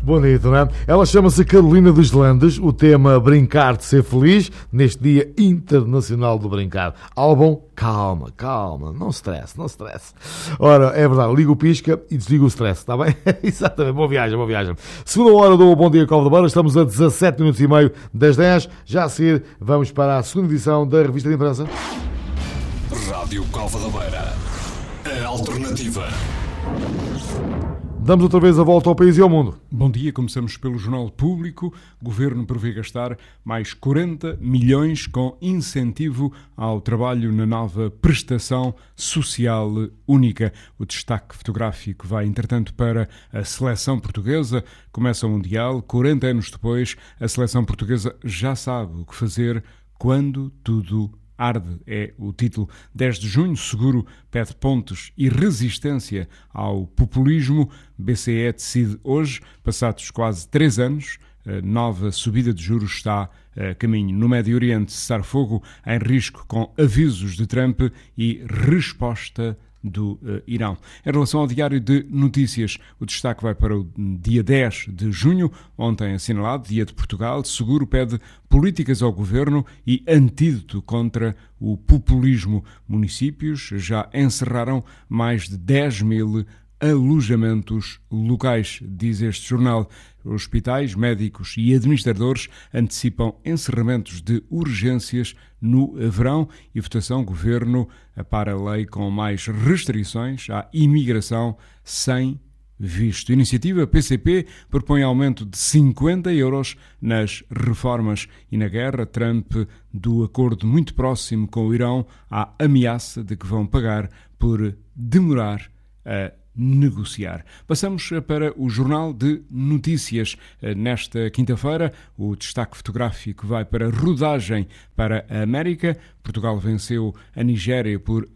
Bonito, não é? Ela chama-se Carolina dos Landes, o tema Brincar de Ser Feliz, neste Dia Internacional do Brincar. Álbum, calma, não stress. Ora, é verdade, liga o pisca e desliga o stress, está bem? Exatamente, boa viagem. Segunda hora do Bom Dia Cova da Beira, estamos a 17 minutos e meio das 10, já a seguir vamos para a segunda edição da Revista de Imprensa. Rádio Cova da Beira, a alternativa. Damos outra vez a volta ao país e ao mundo. Bom dia, começamos pelo Jornal Público. O Governo prevê gastar mais 40 milhões com incentivo ao trabalho na nova prestação social única. O destaque fotográfico vai, entretanto, para a seleção portuguesa. Começa o Mundial. 40 anos depois, a seleção portuguesa já sabe o que fazer quando tudo arde, é o título. 10 de junho, Seguro pede pontes e resistência ao populismo. BCE decide hoje, passados quase 3 anos, a nova subida de juros está a caminho. No Médio Oriente, cessar-fogo em risco com avisos de Trump e resposta do Irão. Em relação ao Diário de Notícias, o destaque vai para o dia 10 de junho, ontem assinalado, Dia de Portugal. Seguro pede políticas ao governo e antídoto contra o populismo. Municípios já encerraram mais de 10 mil alojamentos locais, diz este jornal. Hospitais, médicos e administradores antecipam encerramentos de urgências no verão e votação. Governo para a lei com mais restrições à imigração sem visto. Iniciativa PCP propõe aumento de 50 euros nas reformas e na guerra. Trump do acordo muito próximo com o Irão à ameaça de que vão pagar por demorar a negociar. Passamos para o Jornal de Notícias. Nesta quinta-feira, o destaque fotográfico vai para rodagem para a América. Portugal venceu a Nigéria por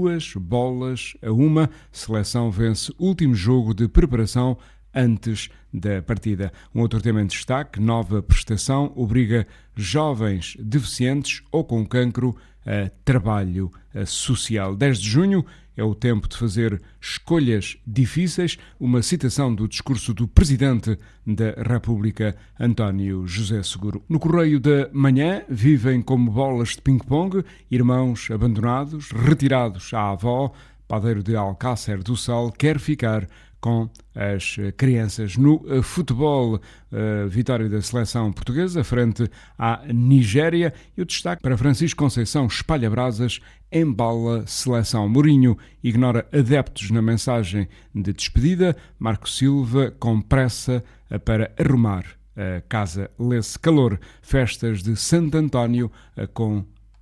2-1. Seleção vence último jogo de preparação antes da partida. Um outro tema em destaque: nova prestação obriga jovens deficientes ou com cancro a trabalho social. 10 de junho é o tempo de fazer escolhas difíceis. Uma citação do discurso do Presidente da República, António José Seguro. No Correio da Manhã, vivem como bolas de ping-pong, irmãos abandonados, retirados à avó. Padeiro de Alcácer do Sal quer ficar com as crianças. No futebol, vitória da seleção portuguesa frente à Nigéria, e o destaque para Francisco Conceição: espalha brasas, embala seleção. Mourinho ignora adeptos na mensagem de despedida. Marco Silva com pressa para arrumar a casa. Lê-se calor, festas de Santo António com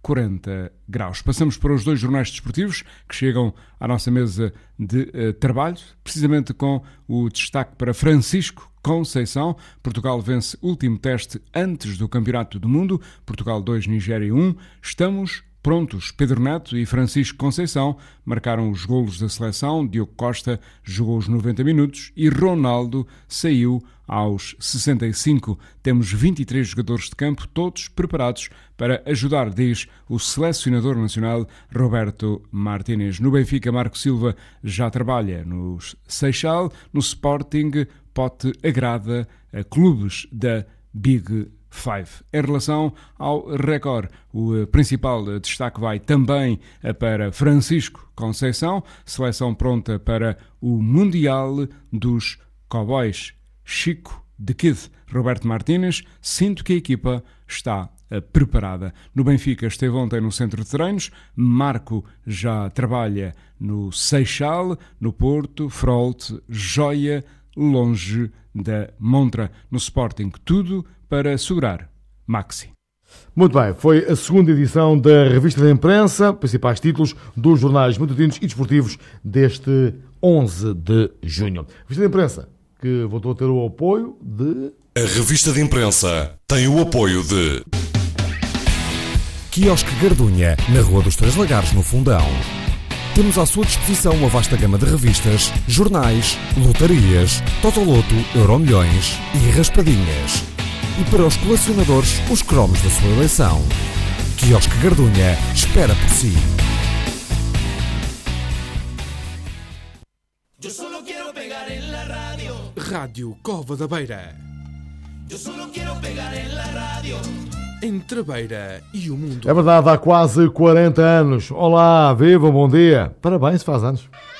40 graus. Passamos para os dois jornais desportivos que chegam à nossa mesa de trabalho, precisamente com o destaque para Francisco Conceição. Portugal vence último teste antes do Campeonato do Mundo. Portugal 2, Nigéria 1. Estamos prontos. Pedro Neto e Francisco Conceição marcaram os golos da seleção. Diogo Costa jogou os 90 minutos e Ronaldo saiu aos 65. Temos 23 jogadores de campo, todos preparados para ajudar, diz o selecionador nacional Roberto Martínez. No Benfica, Marco Silva já trabalha no Seixal. No Sporting, Pote agrada a clubes da Big Five. Em relação ao Record, o principal destaque vai também para Francisco Conceição. Seleção pronta para o Mundial dos Cowboys. Chico de Kid. Roberto Martínez: sinto que a equipa está preparada. No Benfica, esteve ontem no centro de treinos. Marco já trabalha no Seixal. No Porto, Frolt, Joia, longe da montra. No Sporting, tudo para segurar Maxi. Muito bem, foi a segunda edição da Revista da Imprensa, principais títulos dos jornais matutinos e desportivos deste 11 de junho. Revista da Imprensa, que voltou a ter o apoio de... A Revista de Imprensa tem o apoio de... Quiosque Gardunha, na Rua dos Três Lagares, no Fundão. Temos à sua disposição uma vasta gama de revistas, jornais, lotarias, Totoloto, Euromilhões e raspadinhas. E para os colecionadores, os cromos da sua eleição. Quiosque Gardunha espera por si. Rádio Cova da Beira. Entre a Beira e o mundo. É verdade, há quase 40 anos. Olá, viva, bom dia. Parabéns, faz anos.